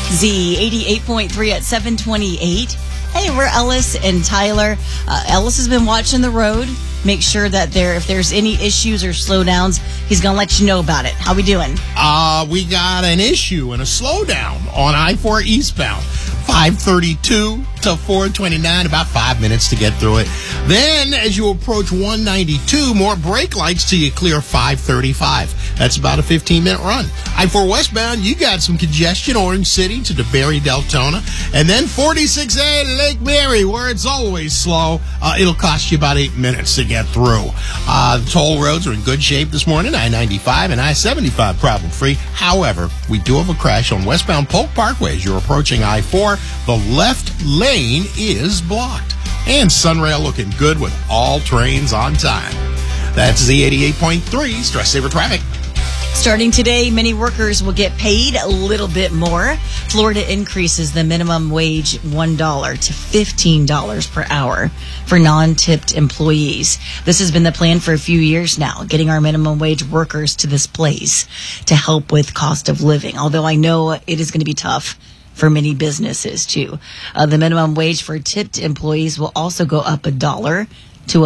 Z 88.3 at 728. Hey, we're Ellis and Tyler. Ellis has been watching the road. Make sure that if there's any issues or slowdowns, he's going to let you know about it. How we doing? We got an issue and a slowdown on I-4 eastbound. 532 to 429, about 5 minutes to get through it. Then, as you approach 192, more brake lights till you clear 535. That's about a 15-minute run. I-4 westbound, you got some congestion, Orange City to DeBerry, Deltona. And then 46A, Lake Mary, where it's always slow. It'll cost you about 8 minutes to get through. The toll roads are in good shape this morning. I-95 and I-75 problem-free. However, we do have a crash on westbound Polk Parkway as you're approaching I-4. The left lane is blocked. And Sunrail looking good with all trains on time. That's Z88.3 Stress Saver Traffic. Starting today, many workers will get paid a little bit more. Florida increases the minimum wage $1 to $15 per hour for non-tipped employees. This has been the plan for a few years now, getting our minimum wage workers to this place to help with cost of living. Although I know it is going to be tough for many businesses too. The minimum wage for tipped employees will also go up $1 to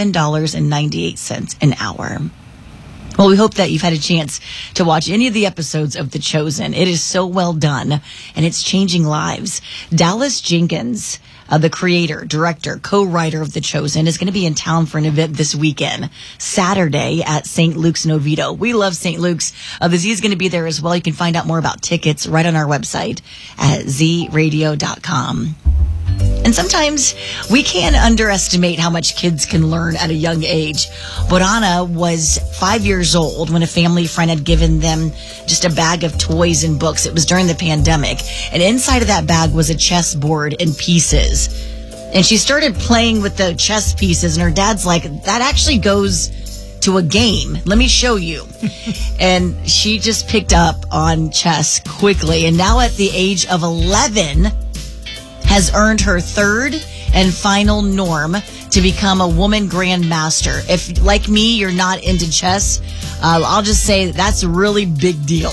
$11.98 an hour. Well, we hope that you've had a chance to watch any of the episodes of The Chosen. It is so well done, and it's changing lives. Dallas Jenkins, the creator, director, co-writer of The Chosen, is going to be in town for an event this weekend, Saturday at St. Luke's in Oviedo. We love St. Luke's. The Z is going to be there as well. You can find out more about tickets right on our website at zradio.com. And sometimes we can underestimate how much kids can learn at a young age. Borana was 5 years old when a family friend had given them just a bag of toys and books. It was during the pandemic. And inside of that bag was a chessboard in pieces. And she started playing with the chess pieces, and her dad's like, that actually goes to a game. Let me show you. And she just picked up on chess quickly. And now at the age of 11... has earned her third and final norm to become a woman grandmaster. If, like me, you're not into chess, I'll just say that's a really big deal.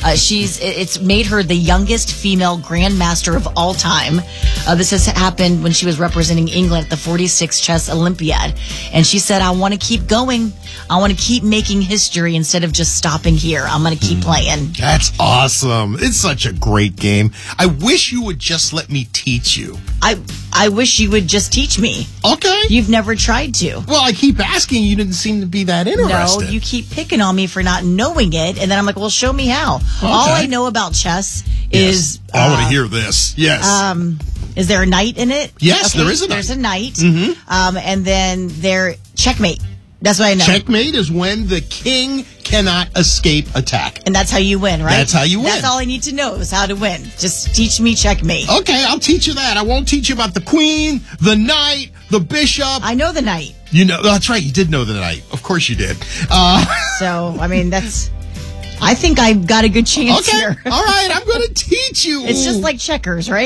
It's made her the youngest female grandmaster of all time. This has happened when she was representing England at the 46th Chess Olympiad. And she said, I want to keep going. I want to keep making history instead of just stopping here. I'm going to keep playing. That's awesome. It's such a great game. I wish you would just let me teach you. I wish you would just teach me. Okay. You've never tried to. Well, I keep asking. You didn't seem to be that interested. No, you keep picking on me for not knowing it. And then I'm like, well, show me how. Okay. All I know about chess is... I want to hear this. Yes. Is there a knight in it? Yes, okay, there is a knight. There's a knight. Mm-hmm. And then checkmate. That's what I know. Checkmate is when the king cannot escape attack. And that's how you win, right? That's how you win. That's all I need to know is how to win. Just teach me checkmate. Okay, I'll teach you that. I won't teach you about the queen, the knight, the bishop. I know the knight. You know, that's right. You did know the knight. Of course you did. So, I mean, I think I've got a good chance here. All right, I'm going to teach you. It's just like checkers, right?